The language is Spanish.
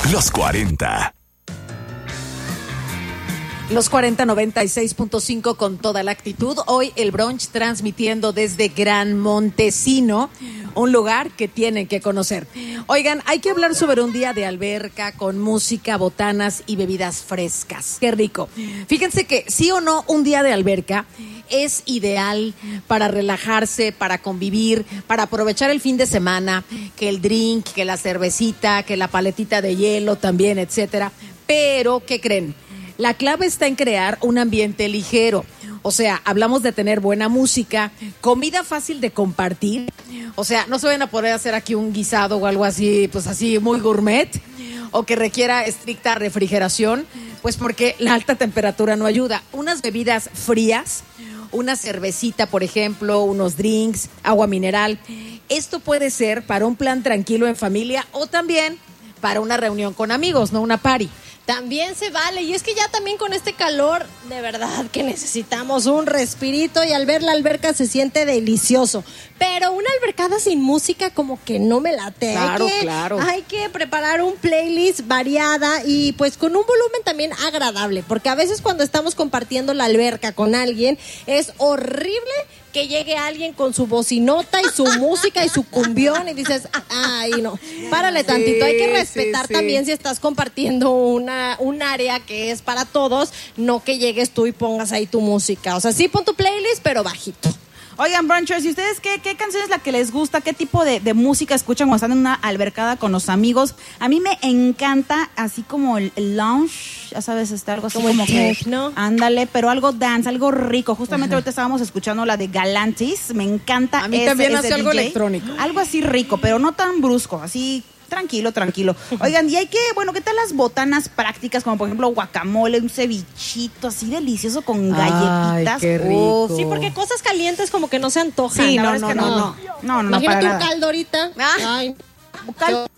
Los 40. Los 40 96.5 con toda la actitud. Hoy el brunch transmitiendo desde Gran Montesino, un lugar que tienen que conocer. Oigan, hay que hablar sobre un día de alberca con música, botanas y bebidas frescas. Qué rico. Fíjense que sí o no, un día de alberca es ideal para relajarse, para convivir, para aprovechar el fin de semana, que el drink, que la cervecita, que la paletita de hielo también, etcétera. Pero, ¿qué creen? La clave está en crear un ambiente ligero. O sea, hablamos de tener buena música, comida fácil de compartir. O sea, no se van a poder hacer aquí un guisado o algo así, pues así muy gourmet, o que requiera estricta refrigeración, pues porque la alta temperatura no ayuda. Unas bebidas frías, una cervecita, por ejemplo, unos drinks, agua mineral. Esto puede ser para un plan tranquilo en familia o también para una reunión con amigos, ¿no? Una party. También se vale, y es que ya también con este calor, de verdad que necesitamos un respirito y al ver la alberca se siente delicioso. Pero una albercada sin música como que no me late. Claro. Hay que preparar un playlist variada y pues con un volumen también agradable, porque a veces cuando estamos compartiendo la alberca con alguien es horrible que llegue alguien con su bocinota y su música y su cumbión y dices, ay no, párale tantito, hay que respetar también si estás compartiendo un área que es para todos, no que llegues tú y pongas ahí tu música, o sea, sí pon tu playlist, pero bajito. Oigan, brunchers, ¿y ustedes qué canción es la que les gusta? ¿Qué tipo de música escuchan cuando están en una albercada con los amigos? A mí me encanta así como el lounge, ya sabes, algo así como que techno. Ándale, pero algo dance, algo rico. Justamente ahorita estábamos escuchando la de Galantis, me encanta. A mí también hace algo DJ. electrónico. Algo así rico, pero no tan brusco, así tranquilo. Oigan, y hay que, ¿qué tal las botanas prácticas? Como por ejemplo guacamole, un cevichito así delicioso con galletitas. Ay, qué rico. Sí, porque cosas calientes como que no se antojan. Sí, La no, verdad es que no, no. Imagínate Imagínate para un nada. caldo ahorita. Ay,